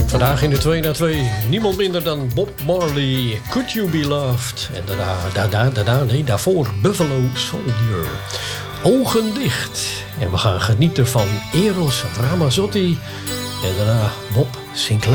Vandaag in de 2 naar 2 niemand minder dan Bob Marley, Could You Be Loved. En daarvoor Buffalo Soldier, Ogen Dicht. En we gaan genieten van Eros Ramazzotti. En daarna Bob Sinclair.